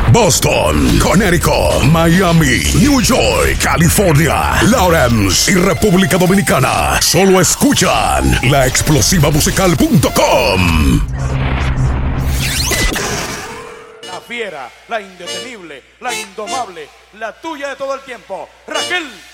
Boston, Connecticut, Miami, New York, California, Lawrence y República Dominicana. Solo escuchan laexplosivamusical.com. La fiera, la indetenible, la indomable, la tuya de todo el tiempo, Raquel